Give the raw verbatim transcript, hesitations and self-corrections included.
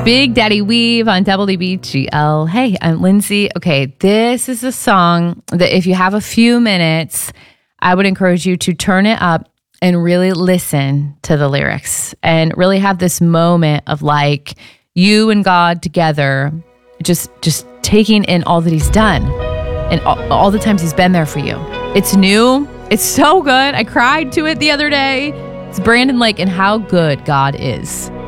Big Daddy Weave on W B G L. Hey, I'm Lindsay. Okay, this is a song that if you have a few minutes, I would encourage you to turn it up and really listen to the lyrics and really have this moment of like you and God together, just just taking in all that he's done and all, all the times he's been there for you. It's new. It's so good. I cried to it the other day. It's Brandon Lake and how good God is.